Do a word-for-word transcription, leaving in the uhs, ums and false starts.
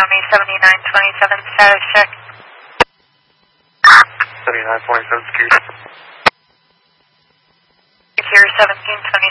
me seventy-nine twenty-seven status check. seventy-nine twenty-seven security. Secure seventeen twenty-seven.